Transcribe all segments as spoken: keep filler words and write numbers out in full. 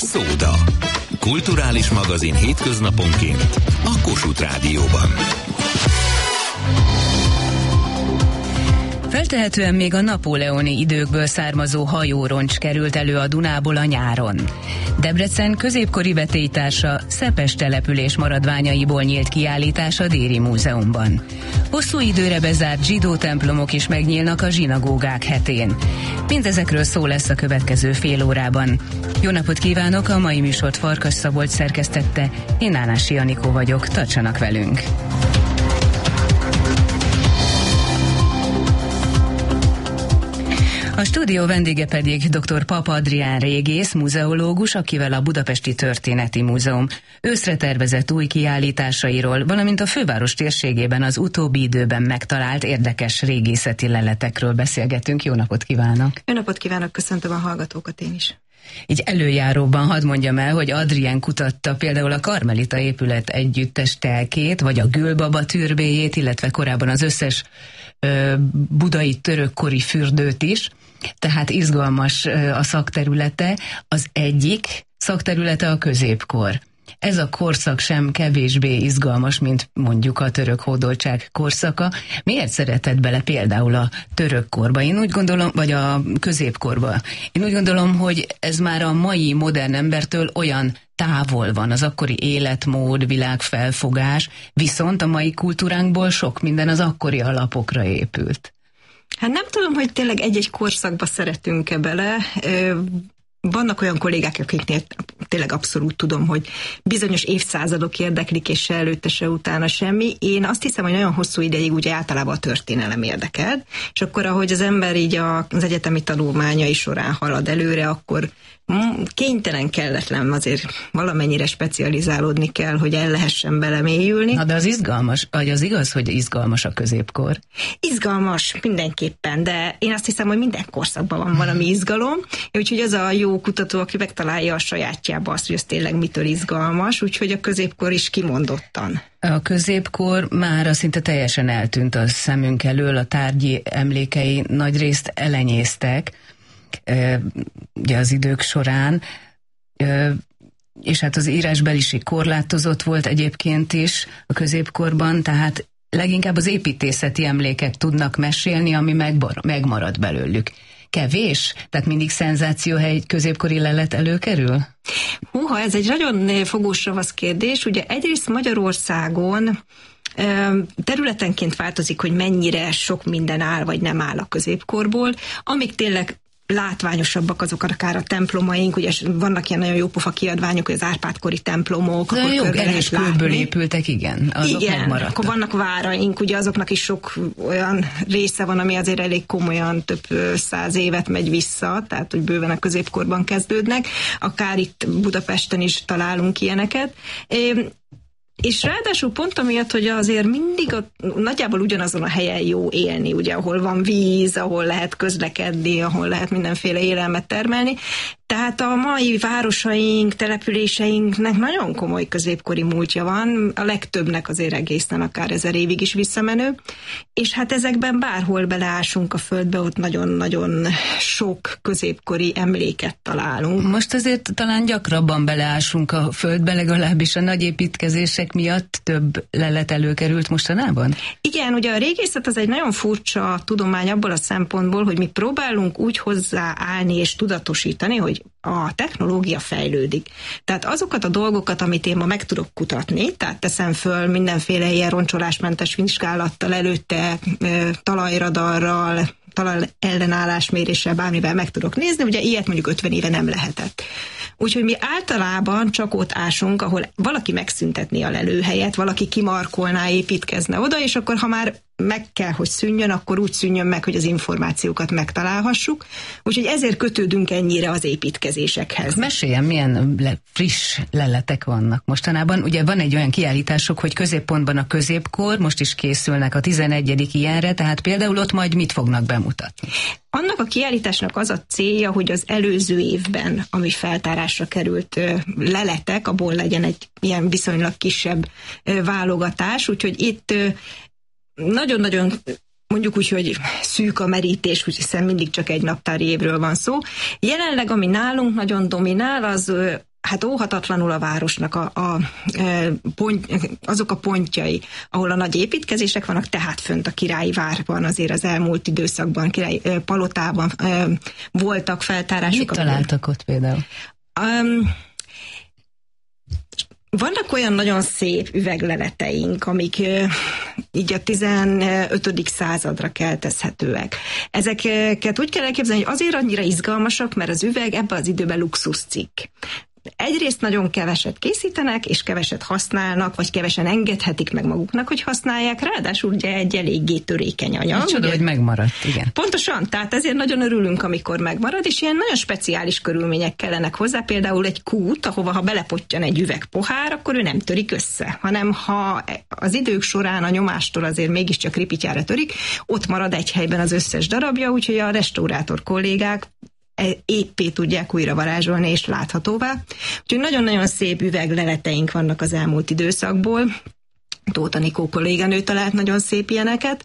Szóda. Kulturális magazin hétköznaponként a Kossuth Rádióban. Feltehetően még a napóleoni időkből származó hajóroncs került elő a Dunából a nyáron. Debrecen középkori vetélytársa Szepes település maradványaiból nyílt kiállítás a Déri Múzeumban. Hosszú időre bezárt zsidó templomok is megnyílnak a zsinagógák hetén. Mindezekről szó lesz a következő fél órában. Jó napot kívánok, a mai műsort Farkas Szabolcs szerkesztette, én Nánási Anikó vagyok, tartsanak velünk! A stúdió vendége pedig dr. Pap Adrián régész, muzeológus, akivel a Budapesti Történeti Múzeum őszre tervezett új kiállításairól, valamint a főváros térségében az utóbbi időben megtalált érdekes régészeti leletekről beszélgetünk. Jó napot kívánok! Jó napot kívánok, köszöntöm a hallgatókat én is! Így előjáróban hadd mondjam el, hogy Adrián kutatta például a Karmelita épület együttes telkét, vagy a Gülbaba türbéjét, illetve korábban az összes ö, budai törökkori fürdőt is, tehát izgalmas ö, a szakterülete. Az egyik szakterülete a középkor. Ez a korszak sem kevésbé izgalmas, mint mondjuk a török hódoltság korszaka. Miért szeretett bele például a török korba? Én úgy gondolom, vagy a középkorba. Én úgy gondolom, hogy ez már a mai modern embertől olyan távol van, az akkori életmód, világfelfogás, viszont a mai kultúránkból sok minden az akkori alapokra épült. Hát nem tudom, hogy tényleg egy-egy korszakba szeretünk-e bele. Vannak olyan kollégák, akiknél tényleg abszolút tudom, hogy bizonyos évszázadok érdeklik, és se előtte, se utána semmi. Én azt hiszem, hogy nagyon hosszú ideig ugye általában a történelem érdekel, és akkor, ahogy az ember így az egyetemi tanulmányai során halad előre, akkor kénytelen, kelletlen azért valamennyire specializálódni kell, hogy el lehessen belemélyülni. Na de az izgalmas, vagy az igaz, hogy izgalmas a középkor? Izgalmas mindenképpen, de én azt hiszem, hogy minden korszakban van valami izgalom, úgyhogy az a jó kutató, aki megtalálja a sajátjába azt, hogy ez tényleg mitől izgalmas, úgyhogy a középkor is kimondottan. A középkor már szinte teljesen eltűnt a szemünk elől, a tárgyi emlékei nagyrészt elenyésztek, ugye az idők során, és hát az írásbeliség korlátozott volt egyébként is a középkorban, tehát leginkább az építészeti emlékek tudnak mesélni, ami megmarad belőlük. Kevés? Tehát mindig szenzációhely egy középkori lelet előkerül? Húha, ez egy nagyon fogós ravasz kérdés. Ugye egyrészt Magyarországon területenként változik, hogy mennyire sok minden áll, vagy nem áll a középkorból, amíg tényleg látványosabbak azok akár a templomaink, ugye vannak ilyen nagyon jó pofa kiadványok, hogy az Árpád-kori templomok. De jó, erős kőből épültek, igen, azok igen, megmaradtak. Akkor vannak váraink, ugye azoknak is sok olyan része van, ami azért elég komolyan több száz évet megy vissza, tehát hogy bőven a középkorban kezdődnek, akár itt Budapesten is találunk ilyeneket. És ráadásul pont amiatt, hogy azért mindig a, nagyjából ugyanazon a helyen jó élni, ugye, ahol van víz, ahol lehet közlekedni, ahol lehet mindenféle élelmet termelni. Tehát a mai városaink, településeinknek nagyon komoly középkori múltja van, a legtöbbnek azért egészen akár ezer évig is visszamenő, és hát ezekben bárhol beleásunk a földbe, ott nagyon-nagyon sok középkori emléket találunk. Most azért talán gyakrabban beleásunk a földbe, legalábbis a nagy építkezések miatt több lelet előkerült mostanában? Igen, ugye a régészet az egy nagyon furcsa tudomány abból a szempontból, hogy mi próbálunk úgy hozzáállni és tudatosítani, hogy a technológia fejlődik. Tehát azokat a dolgokat, amit én ma meg tudok kutatni, tehát teszem föl mindenféle ilyen roncsolásmentes vizsgálattal előtte, talajradarral, talaj ellenállásméréssel, bármivel meg tudok nézni, ugye ilyet mondjuk ötven éve nem lehetett. Úgyhogy mi általában csak ott ásunk, ahol valaki megszüntetné a lelőhelyet, valaki kimarkolná, építkezne oda, és akkor ha már meg kell, hogy szűnjön, akkor úgy szűnjön meg, hogy az információkat megtalálhassuk. Úgyhogy ezért kötődünk ennyire az építkezésekhez. Meséljen, milyen le- friss leletek vannak mostanában. Ugye van egy olyan kiállítások, hogy középpontban a középkor, most is készülnek a tizenegyedik ilyenre, tehát például ott majd mit fognak bemutatni? Annak a kiállításnak az a célja, hogy az előző évben, ami feltárásra került leletek, abból legyen egy ilyen viszonylag kisebb válogatás, úgyhogy itt nagyon-nagyon mondjuk úgy, hogy szűk a merítés, hiszen mindig csak egy naptári évről van szó. Jelenleg, ami nálunk nagyon dominál, az hát óhatatlanul a városnak a, a, a pont, azok a pontjai, ahol a nagy építkezések vannak, tehát fönt a Királyi Várban azért az elmúlt időszakban, Királyi Palotában voltak feltárások. Mit találtak ott például? Um, Vannak olyan nagyon szép üvegleleteink, amik uh, így a tizenötödik századra keltezhetőek. Ezeket úgy kell elképzelni, hogy azért annyira izgalmasak, mert az üveg ebben az időben luxuscikk. Egyrészt nagyon keveset készítenek, és keveset használnak, vagy kevesen engedhetik meg maguknak, hogy használják, ráadásul ugye egy eléggé törékeny anyag. Csoda, ugye? hogy megmaradt, igen. Pontosan, tehát ezért nagyon örülünk, amikor megmarad, és ilyen nagyon speciális körülmények kellenek hozzá, például egy kút, ahova ha belepottyan egy üveg pohár, akkor ő nem törik össze, hanem ha az idők során a nyomástól azért mégiscsak ripityára törik, ott marad egy helyben az összes darabja, úgyhogy a restaurátor kollégák éppé tudják újra varázsolni és láthatóvá. Úgyhogy nagyon-nagyon szép üvegleleteink vannak az elmúlt időszakból. Tóth Anikó kolléganő talált nagyon szép ilyeneket.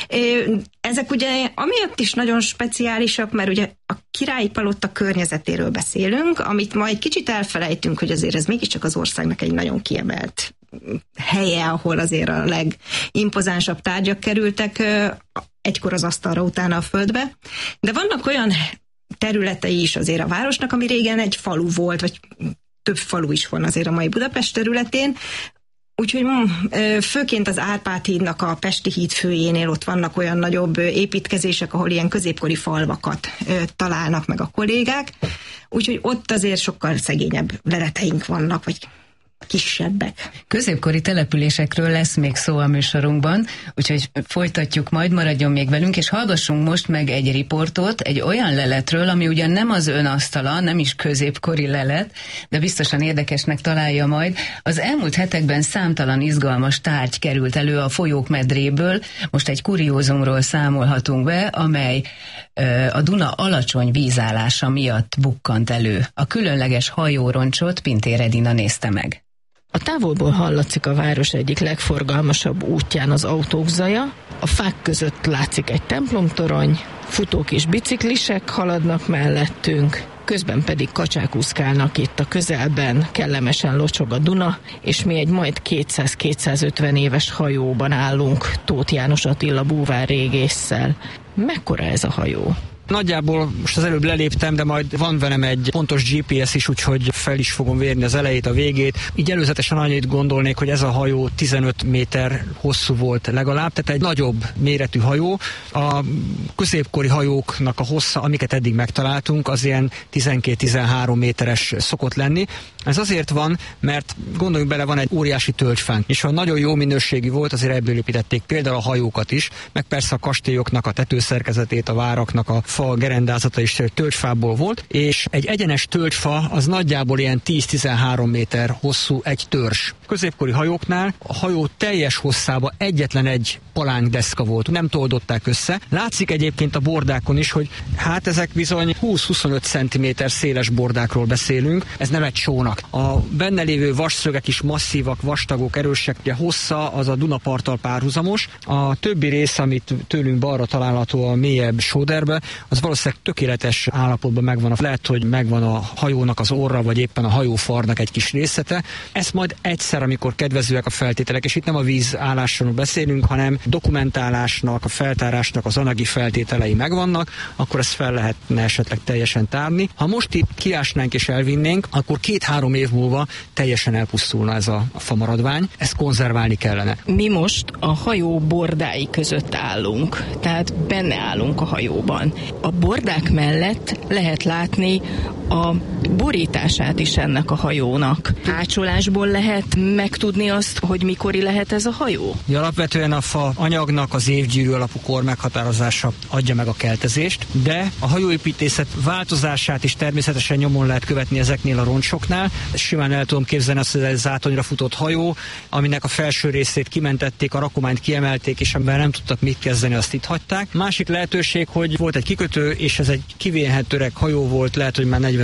Ezek ugye amiatt is nagyon speciálisak, mert ugye a Királyi Palota környezetéről beszélünk, amit ma egy kicsit elfelejtünk, hogy azért ez mégiscsak az országnak egy nagyon kiemelt helye, ahol azért a legimpozánsabb tárgyak kerültek egykor az asztalra, utána a földbe. De vannak olyan területei is azért a városnak, ami régen egy falu volt, vagy több falu is van azért a mai Budapest területén. Úgyhogy főként az Árpád hídnak a Pesti híd főjénél ott vannak olyan nagyobb építkezések, ahol ilyen középkori falvakat találnak meg a kollégák. Úgyhogy ott azért sokkal szegényebb leleteink vannak, vagy kisebbek. Középkori településekről lesz még szó a műsorunkban, úgyhogy folytatjuk majd, maradjon még velünk, és hallgassunk most meg egy riportot, egy olyan leletről, ami ugyan nem az ön asztala, nem is középkori lelet, de biztosan érdekesnek találja majd. Az elmúlt hetekben számtalan izgalmas tárgy került elő a folyók medréből, most egy kuriózumról számolhatunk be, amely ö, a Duna alacsony vízállása miatt bukkant elő. A különleges hajóroncsot Pintér Edina nézte meg. A távolból hallatszik a város egyik legforgalmasabb útján az autók zaja, a fák között látszik egy templomtorony, futók és biciklisek haladnak mellettünk, közben pedig kacsák úszkálnak itt a közelben, kellemesen locsog a Duna, és mi egy majd kétszáz-kétszázötven éves hajóban állunk Tóth János Attila búvár régésszel. Mekkora ez a hajó? Nagyjából most az előbb leléptem, de majd van velem egy pontos gé pé es is, úgyhogy fel is fogom vérni az elejét, a végét. Így előzetesen annyit gondolnék, hogy ez a hajó tizenöt méter hosszú volt legalább, tehát egy nagyobb méretű hajó. A középkori hajóknak a hossza, amiket eddig megtaláltunk, az ilyen tizenkét-tizenhárom méteres szokott lenni. Ez azért van, mert gondoljunk bele, van egy óriási tölgyfánk, és ha nagyon jó minőségű volt, azért ebből építették például a hajókat is, meg persze a kastélyoknak a tetőszerkezetét, a váraknak a fa gerendázata is tölgyfából volt, és egy egyenes tölgyfa az nagyjából ilyen tíz-tizenhárom méter hosszú egy törzs. Középkori hajóknál a hajó teljes hosszában egyetlen egy palánkdeszka volt, nem toldották össze. Látszik egyébként a bordákon is, hogy hát ezek bizony húsz-huszonöt centiméter széles bordákról beszélünk, ez nem egy sónak. A benne lévő vasszögek is masszívak, vastagok, erősek, ugye hossza az a Dunaparttal párhuzamos. A többi rész, amit tőlünk balra található a mélyebb sóderbe, az valószínűleg tökéletes állapotban megvan. Lehet, hogy megvan a hajónak az orra, vagy éppen a hajófarnak egy kis részlete. Ezt majd egyszer, amikor kedvezőek a feltételek, és itt nem a vízállásról beszélünk, hanem dokumentálásnak, a feltárásnak az anyagi feltételei megvannak, akkor ezt fel lehetne esetleg teljesen tárni. Ha most itt kiásnánk és elvinnénk, akkor két-három év múlva teljesen elpusztulna ez a famaradvány. Ezt konzerválni kellene. Mi most a hajó bordái között állunk, tehát benne állunk a hajóban. A bordák mellett lehet látni a borítását is ennek a hajónak. Ácsolásból lehet megtudni azt, hogy mikori lehet ez a hajó? Ja, alapvetően a fa anyagnak az évgyűrű alapú kor meghatározása adja meg a keltezést, de a hajóépítészet változását is természetesen nyomon lehet követni ezeknél a roncsoknál. Simán el tudom képzelni azt, hogy ez egy zátonyra futott hajó, aminek a felső részét kimentették, a rakományt kiemelték, és amiben nem tudtak mit kezdeni, azt itt hagyták. Másik lehetőség, hogy volt egy kikötő, és ez egy kivénhet öreg hajó volt, lehet, hogy már negyven-ötven éves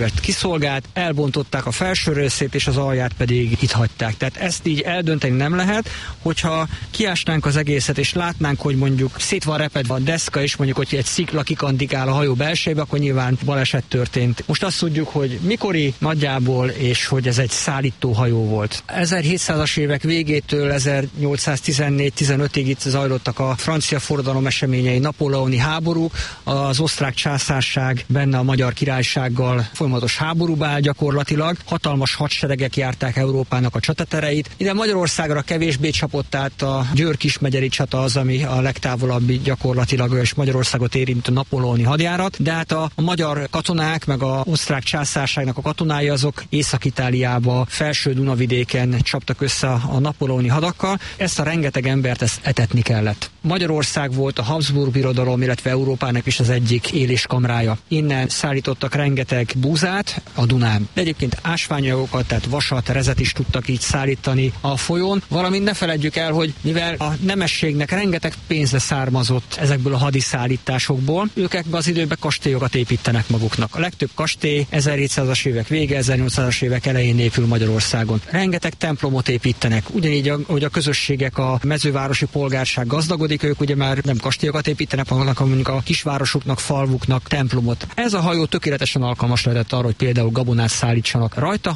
évet kiszolgált, elbontották a felső részét, és az alját pedig itt hagyták. Tehát ezt így eldönteni nem lehet, hogyha kiásnánk az egészet, és látnánk, hogy mondjuk szét van repedve a deszka, és mondjuk, hogy egy szikla kikandikál a hajó belsejébe, akkor nyilván baleset történt. Most azt tudjuk, hogy mikori nagyjából, és hogy ez egy szállítóhajó volt. ezerhétszázas évek végétől ezernyolcszáztizennégy-tizenötig itt zajlottak a francia forradalom eseményei, napóleoni háborúk, az osztrák császárság benne a magyar királysággal folyamatos háborúba áll gyakorlatilag, hatalmas hadseregek járták Európának a csatatereit. Ide Magyarországra kevésbé csapott át a Győr-Kismegyeri csata az, ami a legtávolabbi gyakorlatilag, és Magyarországot érintő napóleoni hadjárat, de hát a, a magyar katonák, meg a osztrák császárságnak a katonái azok Észak-Itáliába, felső Dunavidéken csaptak össze a napóleoni hadakkal. Ezt a rengeteg embert ezt etetni kellett. Magyarország volt a Habsburg birodalom, illetve Európának is az egyik éléskamrája. Innen szállítottak rengeteg búzát a Dunán. De egyébként ásványanyagokat, tehát vasat, rezet is tudtak így szállítani a folyón. Valamint ne feledjük el, hogy mivel a nemességnek rengeteg pénze származott ezekből a hadiszállításokból, ők ebben az időben kastélyokat építenek maguknak. A legtöbb kastély ezerhétszázas évek vége, ezernyolcszázas évek elején épül Magyarországon. Rengeteg templomot építenek, ugyanígy, hogy a közösségek, a mezővárosi polgárság gazdagodik, ők ugye már nem kastélyokat építenek maguknak, hanem mondjuk a kisvárosoknak, falvuknak templomot. Ez a hajó tökéletesen alkalmas lehetett arra, hogy például gabonát szállítsanak rajta.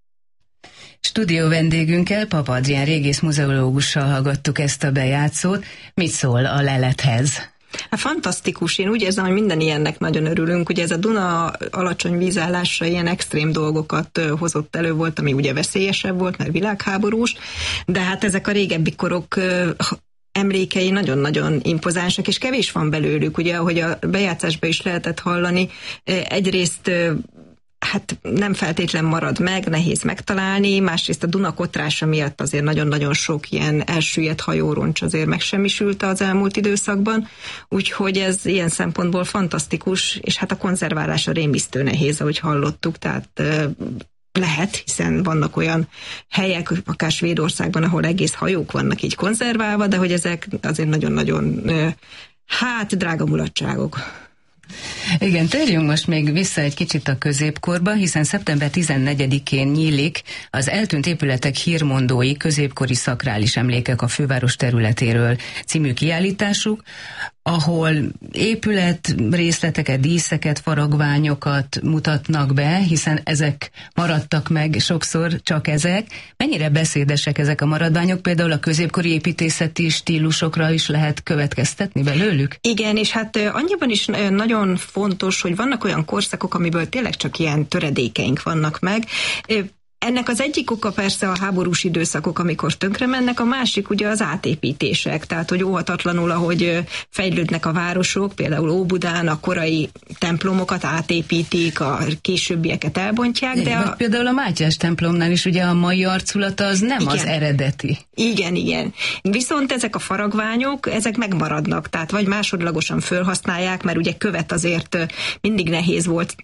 Stúdió vendégünkkel, Papa Adrián régész muzeológussal hallgattuk ezt a bejátszót. Mit szól a lelethez? Hát fantasztikus, én úgy érzem, hogy minden ilyennek nagyon örülünk. Ugye ez a Duna alacsony vízállása ilyen extrém dolgokat hozott elő, volt, ami ugye veszélyesebb volt, mert világháborús, de hát ezek a régebbi korok emlékei nagyon-nagyon impozánsak, és kevés van belőlük, ugye, ahogy a bejátszásban is lehetett hallani, egyrészt hát nem feltétlen marad meg, nehéz megtalálni, másrészt a Duna kotrása miatt azért nagyon-nagyon sok ilyen elsüllyedt hajóroncs azért megsemmisült az elmúlt időszakban, úgyhogy ez ilyen szempontból fantasztikus, és hát a konzerválása rémisztő nehéz, ahogy hallottuk, tehát lehet, hiszen vannak olyan helyek, akár Svédországban, ahol egész hajók vannak így konzerválva, de hogy ezek azért nagyon-nagyon hát drága mulatságok. Igen, térjünk most még vissza egy kicsit a középkorba, hiszen szeptember tizennegyedikén nyílik az Eltűnt épületek hírmondói középkori szakrális emlékek a főváros területéről című kiállításuk, ahol épület részleteket, díszeket, faragványokat mutatnak be, hiszen ezek maradtak meg, sokszor csak ezek. Mennyire beszédesek ezek a maradványok? Például a középkori építészeti stílusokra is lehet következtetni belőlük? Igen, és hát annyiban is nagyon fontos, hogy vannak olyan korszakok, amiből tényleg csak ilyen töredékeink vannak meg. Ennek az egyik oka persze a háborús időszakok, amikor tönkre mennek, a másik ugye az átépítések, tehát hogy óhatatlanul, ahogy fejlődnek a városok, például Óbudán a korai templomokat átépítik, a későbbieket elbontják. De a... Például a Mátyás templomnál is ugye a mai arculata az nem igen. az eredeti. Igen, igen. Viszont ezek a faragványok, ezek megmaradnak, tehát vagy másodlagosan fölhasználják, mert ugye követ azért mindig nehéz volt,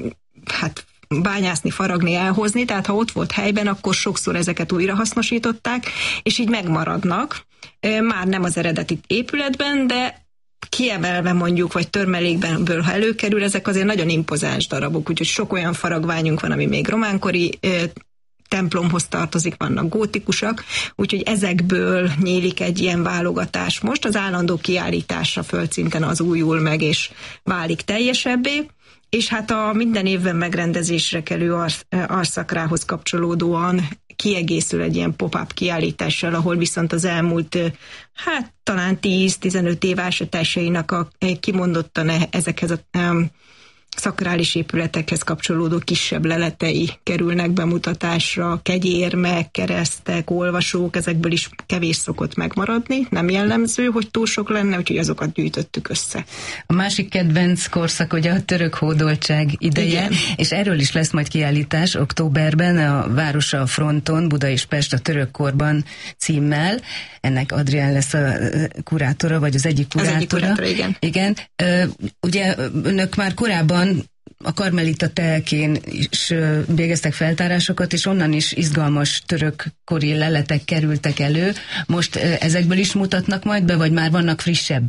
hát bányászni, faragni, elhozni, tehát ha ott volt helyben, akkor sokszor ezeket újra hasznosították, és így megmaradnak. Már nem az eredeti épületben, de kiemelve mondjuk, vagy törmelékből, ha előkerül, ezek azért nagyon impozáns darabok, úgyhogy sok olyan faragványunk van, ami még románkori templomhoz tartozik, vannak gótikusak, úgyhogy ezekből nyílik egy ilyen válogatás. Most az állandó kiállításra földszinten az újul meg, és válik teljesebbé. És hát a minden évben megrendezésre kerülő arsz, arszakrához kapcsolódóan kiegészül egy ilyen pop-up kiállítással, ahol viszont az elmúlt, hát talán tíz-tizenöt év ásatásainak a kimondottan ezekhez a um, szakrális épületekhez kapcsolódó kisebb leletei kerülnek bemutatásra, kegyérmek, keresztek, olvasók, ezekből is kevés szokott megmaradni, nem jellemző, hogy túl sok lenne, úgyhogy azokat gyűjtöttük össze. A másik kedvenc korszak ugye a török hódoltság ideje, igen. És erről is lesz majd kiállítás októberben a Városa a fronton, Buda és Pest a török korban címmel. Ennek Adrián lesz a kurátora, vagy az egyik kurátora. Az egyik kurátora, igen. Igen. Ugye önök már korábban a Karmelita telkén is végeztek feltárásokat, és onnan is izgalmas törökkori leletek kerültek elő. Most ezekből is mutatnak majd be, vagy már vannak frissebbek?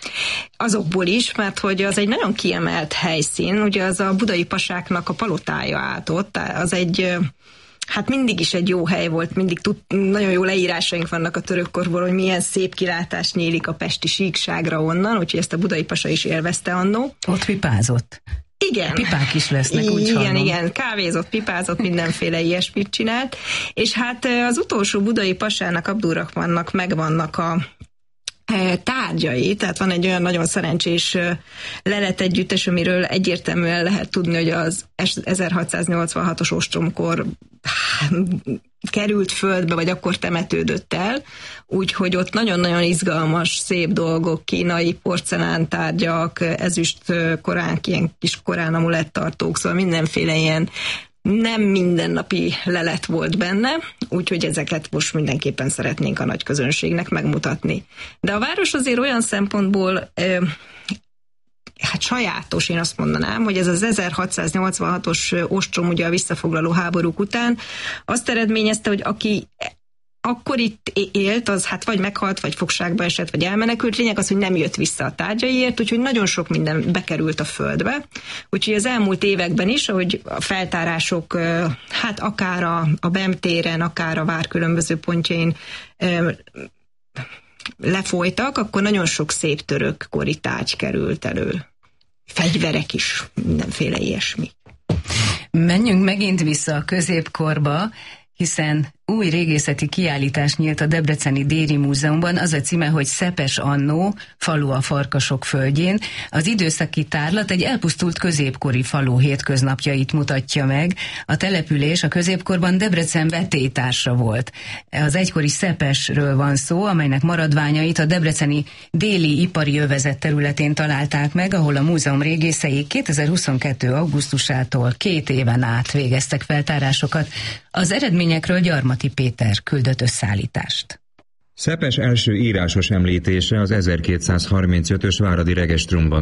Azokból is, mert hogy az egy nagyon kiemelt helyszín, ugye az a budai pasáknak a palotája állt ott, az egy, hát mindig is egy jó hely volt, mindig tud, nagyon jó leírásaink vannak a törökkorból, hogy milyen szép kilátás nyílik a pesti síkságra onnan, úgyhogy ezt a budai pasa is élvezte annó. Ott pipázott. Igen. Pipák is lesznek, úgy Igen, hallom. igen, kávézott, pipázott, mindenféle ilyesmit csinált, és hát az utolsó budai pasának, Abdurrahmannak megvannak a tárgyai, tehát van egy olyan nagyon szerencsés leletegyüttes, amiről egyértelműen lehet tudni, hogy az ezerhatszáznyolcvanhatos ostromkor került földbe, vagy akkor temetődött el, úgyhogy ott nagyon-nagyon izgalmas, szép dolgok, kínai porcelántárgyak, ezüst koránk, ilyen kis korán amulettartók, szóval mindenféle ilyen nem mindennapi lelet volt benne, úgyhogy ezeket most mindenképpen szeretnénk a nagy közönségnek megmutatni. De a város azért olyan szempontból eh, hát sajátos, én azt mondanám, hogy ez az ezerhatszáznyolcvanhatos ostrom ugye a visszafoglaló háborúk után azt eredményezte, hogy aki akkor itt élt, az hát vagy meghalt, vagy fogságba esett, vagy elmenekült. Lényeg az, hogy nem jött vissza a tárgyaiért, úgyhogy nagyon sok minden bekerült a földbe. Úgyhogy az elmúlt években is, ahogy a feltárások, hát akár a, a BEM téren, akár a vár különböző pontjain lefolytak, akkor nagyon sok szép török kori tárgy került elő. Fegyverek is, mindenféle ilyesmi. Menjünk megint vissza a középkorba, hiszen új régészeti kiállítás nyílt a Debreceni Déri Múzeumban, az a címe, hogy Szepes annó, falu a farkasok földjén. Az időszaki tárlat egy elpusztult középkori falu hétköznapjait mutatja meg. A település a középkorban Debrecen vetélytársa volt. Az egykori Szepesről van szó, amelynek maradványait a debreceni déli ipari övezet területén találták meg, ahol a múzeum régészei kétezer-huszonkettő augusztusától két éven át végeztek feltárásokat. Az eredményekről Gyarmati Péter küldött összeállítást. Szepes első írásos említése az ezerkétszázharmincötös váradi Regestrumban